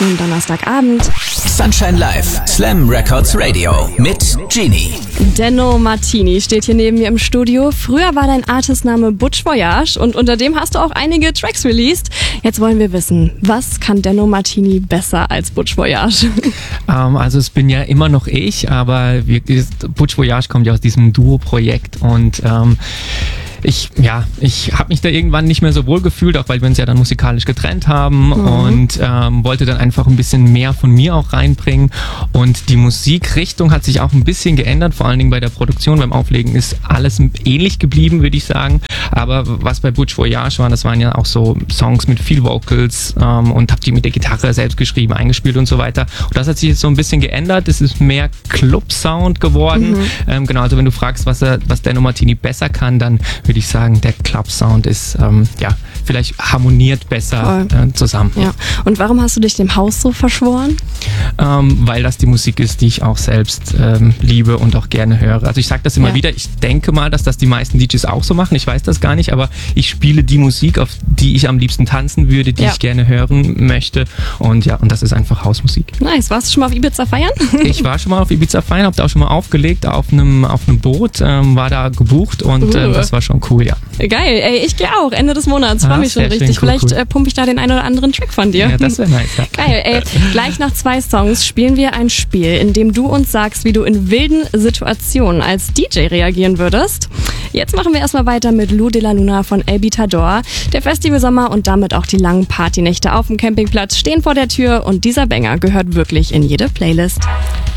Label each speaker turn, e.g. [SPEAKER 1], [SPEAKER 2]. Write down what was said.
[SPEAKER 1] schönen Donnerstagabend.
[SPEAKER 2] Sunshine Live, Slam Records Radio mit Genie.
[SPEAKER 1] Denno Martini steht hier neben mir im Studio. Früher war dein Artistname Butch Voyage und unter dem hast du auch einige Tracks released. Jetzt wollen wir wissen, was kann Denno Martini besser als Butch Voyage?
[SPEAKER 3] Also es bin ja immer noch ich, aber Butch Voyage kommt ja aus diesem Duo-Projekt und ich habe mich da irgendwann nicht mehr so wohl gefühlt, auch weil wir uns ja dann musikalisch getrennt haben und wollte dann einfach ein bisschen mehr von mir auch reinbringen und die Musikrichtung hat sich auch ein bisschen geändert, vor allen Dingen bei der Produktion, beim Auflegen ist alles ähnlich geblieben, würde ich sagen, aber was bei Butch Voyage war, das waren ja auch so Songs mit viel Vocals und habe die mit der Gitarre selbst geschrieben, eingespielt und so weiter und das hat sich jetzt so ein bisschen geändert, es ist mehr Club-Sound geworden, genau, also wenn du fragst, was Denno Martini besser kann, dann würde ich sagen, der Club-Sound ist, vielleicht harmoniert besser zusammen.
[SPEAKER 1] Ja. Und warum hast du dich dem Haus so verschworen?
[SPEAKER 3] Weil das die Musik ist, die ich auch selbst liebe und auch gerne höre. Also ich sage das immer wieder, ich denke mal, dass das die meisten DJs auch so machen, ich weiß das gar nicht, aber ich spiele die Musik, auf die ich am liebsten tanzen würde, die ich gerne hören möchte und das ist einfach Hausmusik.
[SPEAKER 1] Nice, warst du schon mal auf Ibiza feiern?
[SPEAKER 3] Ich war schon mal auf Ibiza feiern, habe da auch schon mal aufgelegt auf einem Boot, war da gebucht und das war schon cool, ja.
[SPEAKER 1] Geil, ey, ich gehe auch, Ende des Monats, freue mich schon richtig.
[SPEAKER 3] Cool,
[SPEAKER 1] Vielleicht pumpe ich da den einen oder anderen Track von dir.
[SPEAKER 3] Ja, das wäre nice, ja.
[SPEAKER 1] Geil, ey, gleich nach 2 Songs spielen wir ein Spiel, in dem du uns sagst, wie du in wilden Situationen als DJ reagieren würdest. Jetzt machen wir erstmal weiter mit Lou de la Luna von El Bitador. Der Festivalsommer und damit auch die langen Partynächte auf dem Campingplatz stehen vor der Tür und dieser Banger gehört wirklich in jede Playlist.